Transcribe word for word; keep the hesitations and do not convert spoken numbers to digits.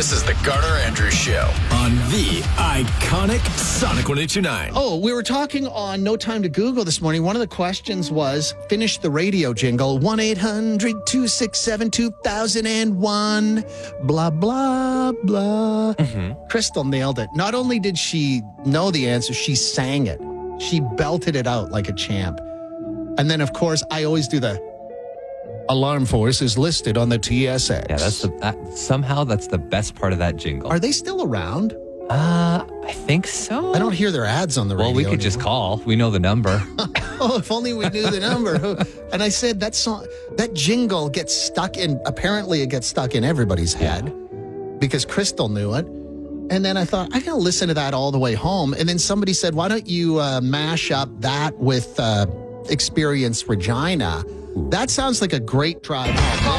This is the Garner Andrews Show on the iconic Sonic one eight two nine. Oh, we were talking on No Time to Google this morning. One of the questions was, finish the radio jingle, one eight hundred two six seven two thousand one, blah, blah, blah. Mm-hmm. Crystal nailed it. Not only did she know the answer, she sang it. She belted it out like a champ. And then, of course, I always do the alarm force is listed on the T S X. Yeah, that's the that, somehow that's the best part of that jingle. Are they still around? Uh, I think so. I don't hear their ads on the radio. Well, we could anymore. just call. We know the number. Oh, if only we knew the number. And I said that song, that jingle gets stuck in, apparently it gets stuck in everybody's head because Crystal knew it. And then I thought, I gotta listen to that all the way home. And then somebody said, why don't you uh, mash up that with uh, Experience Regina? That sounds like a great drive home.